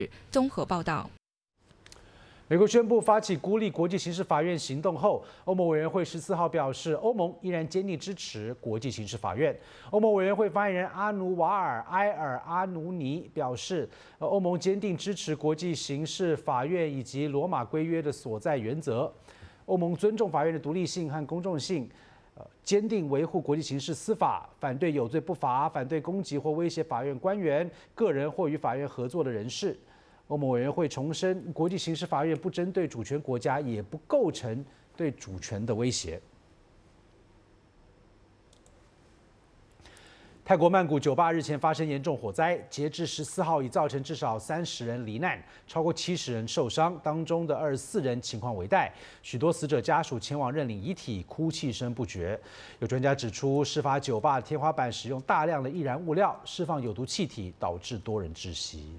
综合报道。 美国宣布发起孤立国际刑事法院行动后，欧盟委员会14号表示，欧盟依然坚定支持国际刑事法院。欧盟委员会发言人阿努瓦尔·埃尔阿努尼表示，欧盟坚定支持国际刑事法院以及罗马规约的所在原则。欧盟尊重法院的独立性和公正性，坚定维护国际刑事司法，反对有罪不罚，反对攻击或威胁法院官员、个人或与法院合作的人士。 欧盟委员会重申，国际刑事法院不针对主权国家，也不构成对主权的威胁。泰国曼谷酒吧日前发生严重火灾，截至14号已造成至少30人罹难，超过70人受伤，当中的24人情况危殆。许多死者家属前往认领遗体，哭泣声不绝。有专家指出，事发酒吧的天花板使用大量的易燃物料，释放有毒气体，导致多人窒息。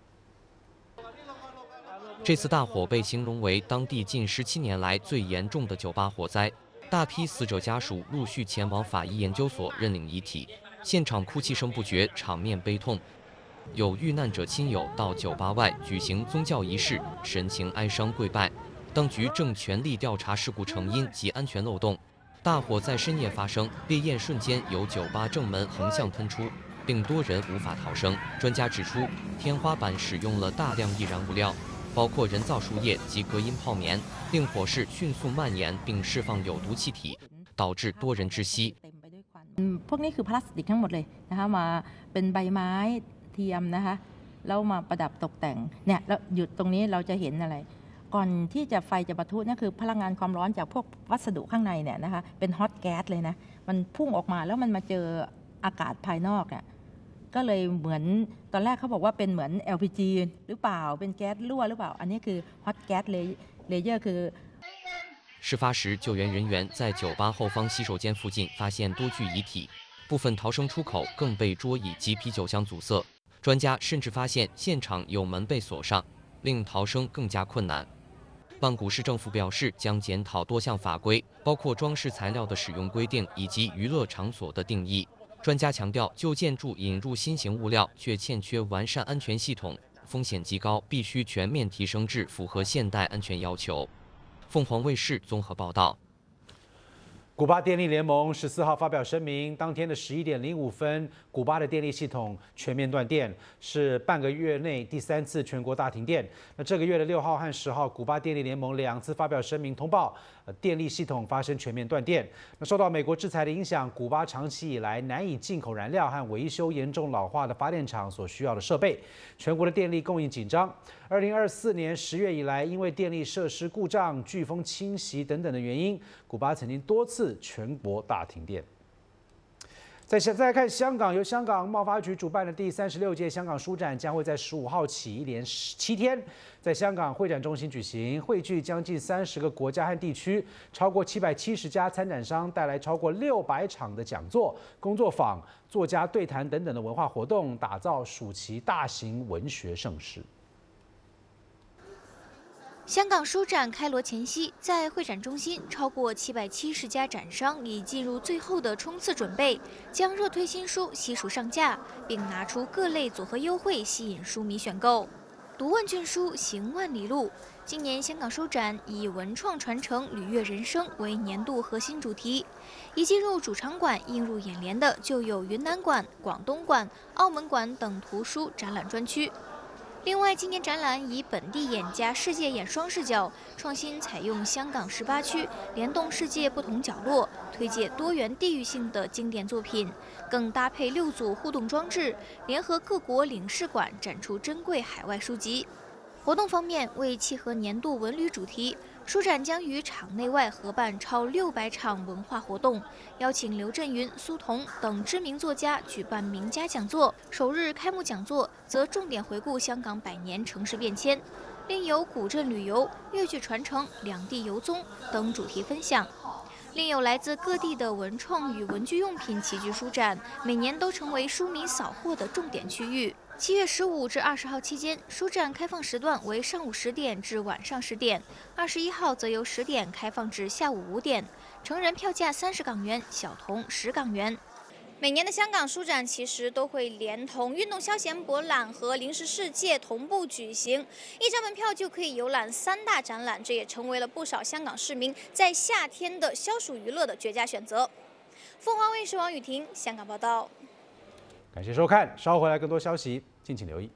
这次大火被形容为当地近17年来最严重的酒吧火灾，大批死者家属陆续前往法医研究所认领遗体，现场哭泣声不绝，场面悲痛。有遇难者亲友到酒吧外举行宗教仪式，神情哀伤跪拜。当局正全力调查事故成因及安全漏洞。大火在深夜发生，烈焰瞬间由酒吧正门横向喷出，并多人无法逃生。专家指出，天花板使用了大量易燃物料。 包括人造树叶及隔音泡棉，令火势迅速蔓延并释放有毒气体，导致多人窒息。 พวกนี้คือพลาสติกทั้งหมดเลยนะคะมาเป็นใบไม้เทียมนะคะแล้วมาประดับตกแต่งเนี่ยแล้วหยุดตรงนี้เราจะเห็นอะไรก่อนที่จะไฟจะปะทุนั่นคือพลังงานความร้อนจากพวกวัสดุข้างในเนี่ยนะคะเป็นฮอตแก๊สเลยนะมันพุ่งออกมาแล้วมันมาเจออากาศภายนอกเนี่ย ก็เลยเหมือนตอนแรกเขาบอกว่าเป็นเหมือน LPG หรือเปล่าเป็นแก๊สรั่วหรือเปล่าอันนี้คือฮอตแก๊สเลเยอร์คือ事发时，救援人员在酒吧后方洗手间附近发现多具遗体，部分逃生出口更被桌椅及啤酒箱阻塞。专家甚至发现现场有门被锁上，令逃生更加困难。曼谷市政府表示，将检讨多项法规，包括装饰材料的使用规定以及娱乐场所的定义。 专家强调，旧建筑引入新型物料却欠缺完善安全系统，风险极高，必须全面提升至符合现代安全要求。凤凰卫视综合报道。 古巴电力联盟14号发表声明，当天的11点05分，古巴的电力系统全面断电，是半个月内第3次全国大停电。那这个月的6号和10号，古巴电力联盟2次发表声明通报，电力系统发生全面断电。那受到美国制裁的影响，古巴长期以来难以进口燃料和维修严重老化的发电厂所需要的设备，全国的电力供应紧张。2024年10月以来，因为电力设施故障、飓风侵袭等等的原因，古巴曾经多次 全国大停电。再来看香港，由香港贸发局主办的第36届香港书展将会在15号起一连7天，在香港会展中心举行，汇聚将近30个国家和地区，超过770家参展商，带来超过600场的讲座、工作坊、作家对谈等等的文化活动，打造暑期大型文学盛事。 香港书展开锣前夕，在会展中心，超过770家展商已进入最后的冲刺准备，将热推新书悉数上架，并拿出各类组合优惠吸引书迷选购。读万卷书，行万里路。今年香港书展以文创传承、履约人生为年度核心主题。一进入主场馆，映入眼帘的就有云南馆、广东馆、澳门馆等图书展览专区。 另外，今年展览以本地眼加世界眼双视角，创新采用香港18区联动世界不同角落，推介多元地域性的经典作品，更搭配6组互动装置，联合各国领事馆展出珍贵海外书籍。活动方面，为契合年度文旅主题，书展将于场内外合办超600场文化活动，邀请刘震云、苏童等知名作家举办名家讲座。首日开幕讲座则重点回顾香港100年城市变迁，另有古镇旅游、粤剧传承、两地游踪等主题分享。 另有来自各地的文创与文具用品齐聚书展，每年都成为书迷扫货的重点区域。7月15至20号期间，书展开放时段为上午10点至晚上10点，21号则由10点开放至下午5点。成人票价30港元，小童10港元。 每年的香港书展其实都会连同运动消闲博览和零食世界同步举行，一张门票就可以游览3大展览，这也成为了不少香港市民在夏天的消暑娱乐的绝佳选择。凤凰卫视王雨婷香港报道。 感谢收看，稍后回来更多消息，敬请留意。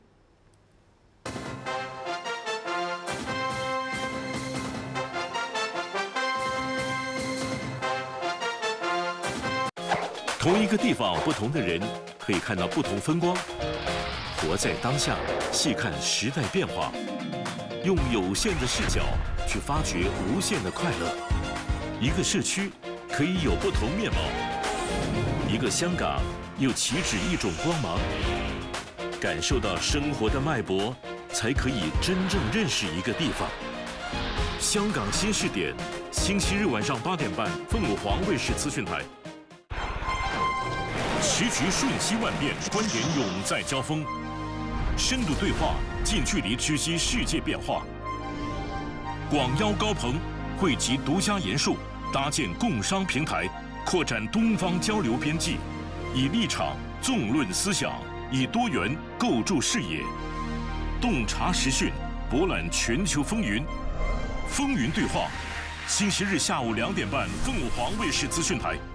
同一个地方，不同的人可以看到不同风光。活在当下，细看时代变化，用有限的视角去发掘无限的快乐。一个社区可以有不同面貌，一个香港又岂止一种光芒？感受到生活的脉搏，才可以真正认识一个地方。香港新视点，星期日晚上8点半，凤凰卫视资讯台。时局瞬息万变，观点永在交锋，深度对话，近距离直击世界变化。广邀高朋，汇集独家研述，搭建共商平台，扩展东方交流边际，以立场纵论思想，以多元构筑视野，洞察时讯，博览全球风云。风云对话，星期日下午2点半，凤凰卫视资讯台。